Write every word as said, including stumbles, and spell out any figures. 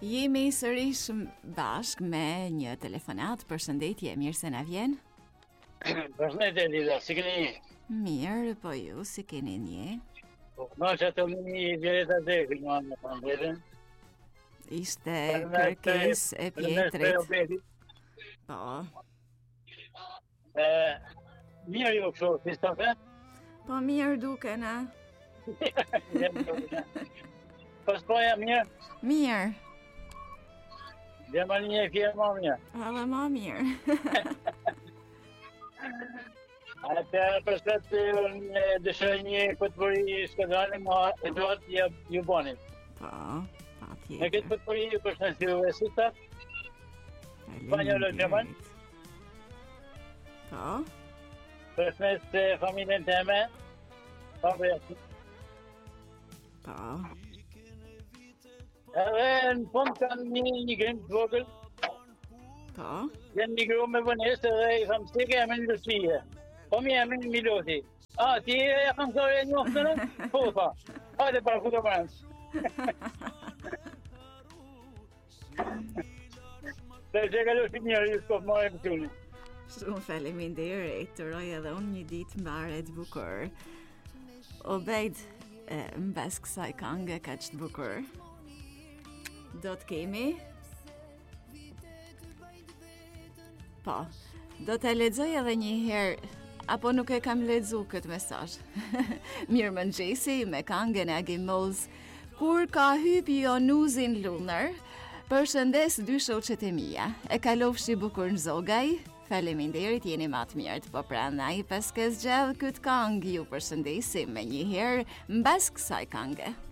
Jemi sërish bashk me një telefonat. Përshëndetje, mirë se na vjen. Përshëndetje Lida, si keni një? Mirë, po ju si keni një? Po, ma që të një vjereta dhe kënë në përmbetën. Ishte kërkes e Pjetrit. Po. E, mirë ju kështu, si stafe? Po mirë duke na. Po s'poja mirë? Mirë. Dhe më një e fjerë më mirë. Edhe më mirë. A të përshët të dëshërë një pëtëpëri shkëdrani ma e duat ju bonin. Po, pa tjetër. Në këtë pëtëpëri ju përshën si ju e sita? Spanjolo Gjerman? Po. Përshën të familjen të eme? Pa përjasë. Po. Edhe në fund kanë një një grimë të vogël. Po. Jenë një gru me vënesë dhe i thamë si ke jemi në Lusije. Po mi jemi në Miloti. A, ti e kam thore e njoftë në? Po, pa. Hajde para futo pranë. Dhe që ka lushit njërë ju s'kofë more pëtuni. Shumë faleminderit, të roj edhe unë një ditë mbaret bukur. Obejt, mbas kësaj këngë ka që të bukur. Do të kemi? Po, do të lexoj edhe një herë, apo nuk e kam lexu këtë mesazh. Mirë mëngjesi me këngën e Agimoz, kur ka hyp jo nuzin lunar, përshëndes dy shoqet e mia. E kalofshi bukur në zogaj, faleminderit, jeni më të mirët, po prandaj pas ke zgjidh këtë këngë, ju përshëndesim me një herë mbas kësaj këngë.